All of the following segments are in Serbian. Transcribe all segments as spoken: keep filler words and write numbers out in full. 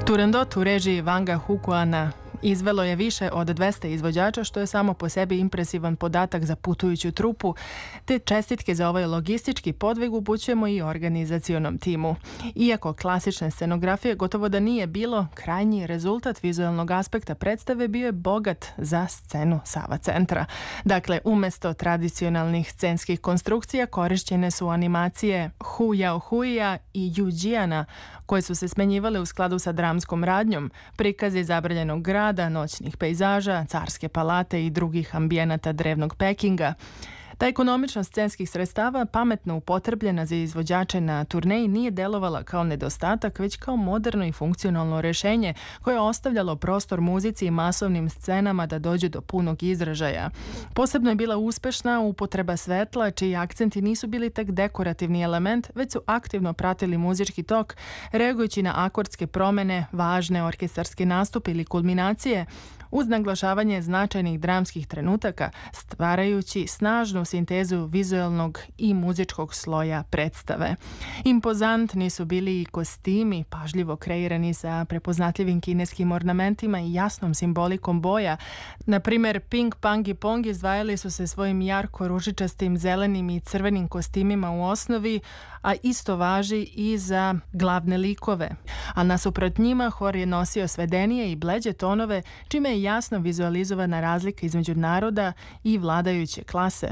Turandot u režiji Vanga Hukuana izvelo je više od dvesta izvođača, što je samo po sebi impresivan podatak za putujuću trupu, te čestitke za ovaj logistički podvig upućujemo i organizacionom timu. Iako klasične scenografije gotovo da nije bilo, krajnji rezultat vizualnog aspekta predstave bio je bogat za scenu Sava centra. Dakle, umjesto tradicionalnih scenskih konstrukcija korišćene su animacije Hu Jao Huija i Juđijana, koje su se smenjivale u skladu sa dramskom radnjom, prikazi zabranjenog grada, noćnih pejzaža, carske palate i drugih ambijenata drevnog Pekinga. Ta ekonomičnost scenskih sredstava, pametno upotrebljena za izvođače na turneji, nije delovala kao nedostatak, već kao moderno i funkcionalno rješenje koje je ostavljalo prostor muzici i masovnim scenama da dođe do punog izražaja. Posebno je bila uspešna upotreba svetla, čiji akcenti nisu bili tek dekorativni element, već su aktivno pratili muzički tok, reagujući na akordske promene, važne orkestarske nastupe ili kulminacije, uz naglašavanje značajnih dramskih trenutaka, stvarajući snažnu sintezu vizualnog i muzičkog sloja predstave. Impozantni su bili i kostimi, pažljivo kreirani sa prepoznatljivim kineskim ornamentima i jasnom simbolikom boja. Na primjer, Ping Pang i Pong izdvajali su se svojim jarko ružičastim, zelenim i crvenim kostimima u osnovi, a isto važi i za glavne likove. A nasuprot njima hor je nosio svedenije i bleđe tonove, čime je jasno vizualizovana razlika između naroda i vladajuće klase.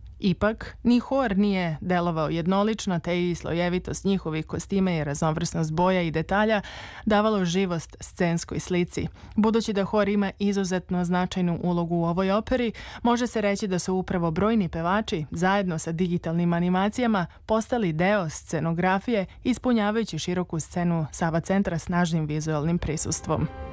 Ipak, ni hor nije delovao jednolično, te i slojevitost njihovih kostima i raznovrsnost boja i detalja davalo živost scenskoj slici. Budući da hor ima izuzetno značajnu ulogu u ovoj operi, može se reći da su upravo brojni pevači, zajedno sa digitalnim animacijama, postali deo scenografije, ispunjavajući široku scenu Sava centra snažnim vizualnim prisustvom.